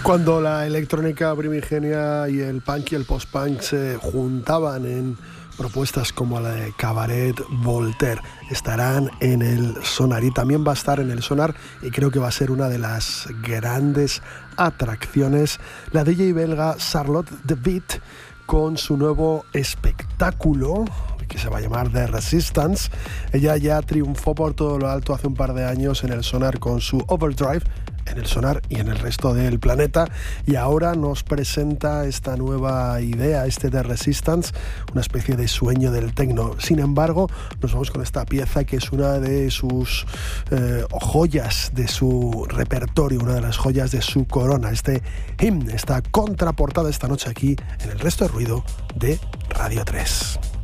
Cuando la electrónica primigenia y el punk y el post-punk se juntaban en propuestas como la de Cabaret Voltaire, estarán en el Sonar, y también va a estar en el Sonar, y creo que va a ser una de las grandes atracciones, la DJ belga Charlotte de Witt, con su nuevo espectáculo que se va a llamar The Resistance. Ella ya triunfó por todo lo alto hace un par de años en el Sonar con su Overdrive, en el Sonar y en el resto del planeta, y ahora nos presenta esta nueva idea, este The Resistance, una especie de sueño del techno. Sin embargo, nos vamos con esta pieza que es una de sus joyas de su repertorio, una de las joyas de su corona, este hymn, esta contraportada esta noche aquí en El Resto de Ruido de Radio 3.